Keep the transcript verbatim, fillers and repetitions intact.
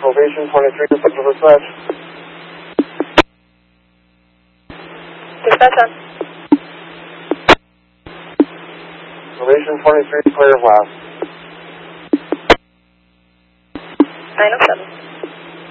Probation twenty-three, Central Dispatch. Dispatch on. Probation twenty-three, clear of last. nine oh seven.